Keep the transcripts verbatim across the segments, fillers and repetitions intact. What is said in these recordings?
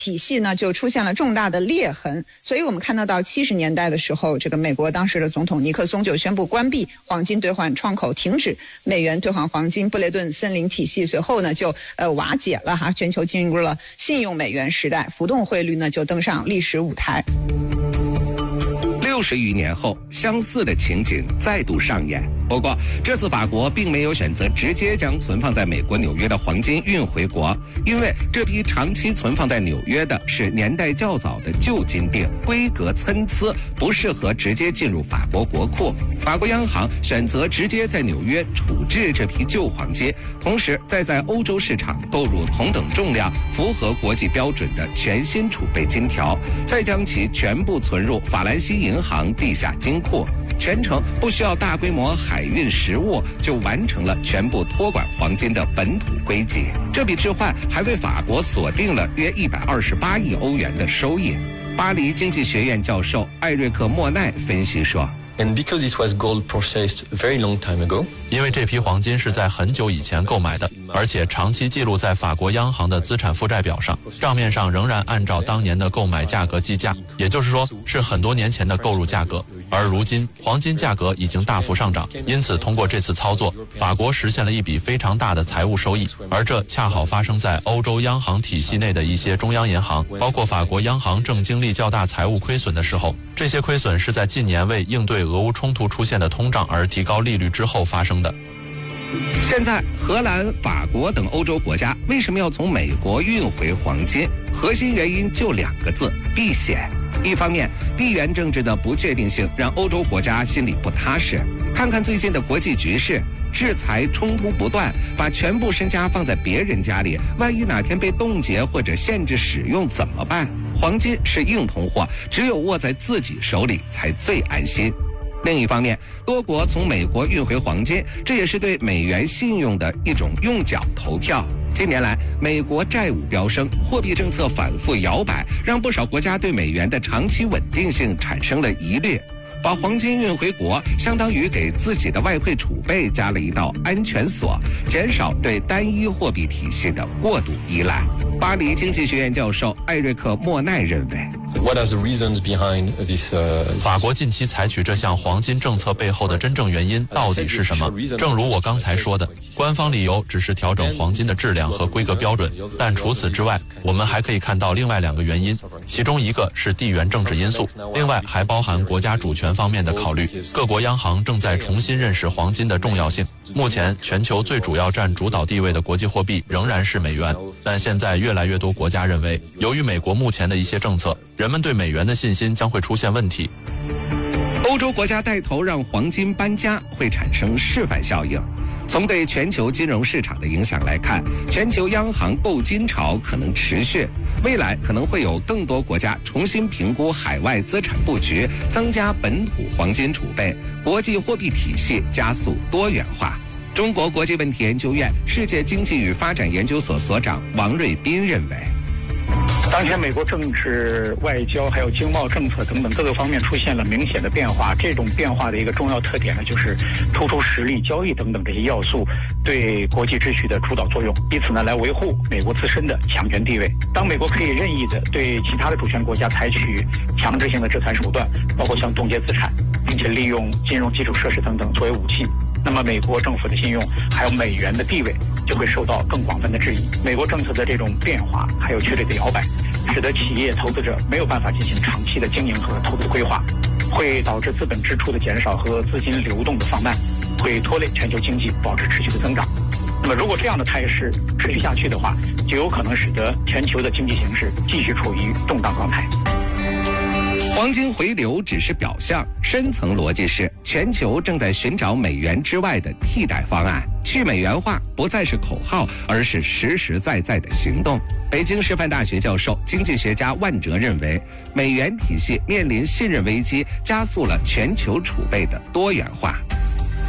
体系呢就出现了重大的裂痕，所以我们看到到七十年代的时候，这个美国当时的总统尼克松就宣布关闭黄金兑换窗口，停止美元兑换黄金，布雷顿森林体系随后呢就呃瓦解了哈，全球进入了信用美元时代，浮动汇率呢就登上历史舞台。 六十余年后，相似的情景再度上演。不过，这次法国并没有选择直接将存放在美国纽约的黄金运回国，因为这批长期存放在纽约的是年代较早的旧金锭，规格参差，不适合直接进入法国国库。法国央行选择直接在纽约处置这批旧黄金，同时再在欧洲市场购入同等重量、符合国际标准的全新储备金条，再将其全部存入法兰西银行地下金库。全程不需要大规模海运实物，就完成了全部托管黄金的本土归集。这笔置换还为法国锁定了约一百二十八亿欧元的收益。巴黎经济学院教授艾瑞克·莫奈分析说。 And because it was gold processed very long time ago, 因为这批黄金是在很久以前购买的，而且长期记录在法国央行的资产负债表上，账面上仍然按照当年的购买价格计价，也就是说是很多年前的购入价格。而如今黄金价格已经大幅上涨，因此通过这次操作，法国实现了一笔非常大的财务收益，而这恰好发生在欧洲央行体系内的一些中央银行，包括法国央行正经历较大财务亏损的时候。这些亏损是在近年为应对俄乌冲突出现的通胀而提高利率之后发生的。 现在荷兰、法国等欧洲国家为什么要从美国运回黄金？核心原因就两个字：避险。一方面，地缘政治的不确定性让欧洲国家心里不踏实。看看最近的国际局势，制裁冲突不断，把全部身家放在别人家里，万一哪天被冻结或者限制使用怎么办？黄金是硬通货，只有握在自己手里才最安心。另一方面，多国从美国运回黄金，这也是对美元信用的一种用脚投票。近年来，美国债务飙升，货币政策反复摇摆，让不少国家对美元的长期稳定性产生了疑虑。把黄金运回国，相当于给自己的外汇储备加了一道安全锁，减少对单一货币体系的过度依赖。巴黎经济学院教授艾瑞克·莫奈认为。 What are the reasons behind this? 法国近期采取这项黄金政策背后的真正原因到底是什么？正如我刚才说的，官方理由只是调整黄金的质量和规格标准，但除此之外，我们还可以看到另外两个原因，其中一个是地缘政治因素，另外还包含国家主权方面的考虑。各国央行正在重新认识黄金的重要性。目前，全球最主要占主导地位的国际货币仍然是美元，但现在越来越多国家认为，由于美国目前的一些政策，人们对美元的信心将会出现问题。 欧洲国家带头让黄金搬家，会产生示范效应。从对全球金融市场的影响来看，全球央行购金潮可能持续，未来可能会有更多国家重新评估海外资产布局，增加本土黄金储备，国际货币体系加速多元化。中国国际问题研究院世界经济与发展研究所所长王瑞斌认为， 当前美国政治、外交还有经贸政策等等各个方面出现了明显的变化，这种变化的一个重要特点呢，就是突出实力、交易等等这些要素对国际秩序的主导作用，以此呢来维护美国自身的强权地位。当美国可以任意的对其他的主权国家采取强制性的制裁手段，包括像冻结资产，并且利用金融基础设施等等作为武器，那么美国政府的信用还有美元的地位就会受到更广泛的质疑。美国政策的这种变化还有剧烈的摇摆，使得企业投资者没有办法进行长期的经营和投资规划，会导致资本支出的减少和资金流动的放慢，会拖累全球经济保持持续的增长。那么如果这样的态势持续下去的话，就有可能使得全球的经济形势继续处于动荡状态。 黄金回流只是表象，深层逻辑是全球正在寻找美元之外的替代方案。去美元化不再是口号，而是实实在在的行动。北京师范大学教授、经济学家万哲认为，美元体系面临信任危机，加速了全球储备的多元化。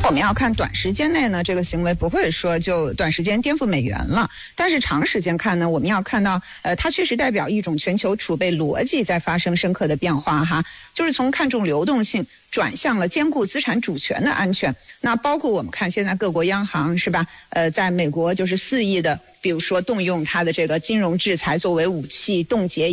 我们要看短时间内呢，这个行为不会说就短时间颠覆美元了，但是长时间看呢，我们要看到，呃，它确实代表一种全球储备逻辑在发生深刻的变化哈，就是从看重流动性转向了兼顾资产主权的安全。那包括我们看现在各国央行是吧？呃，在美国就是肆意的，比如说动用它的这个金融制裁作为武器，冻结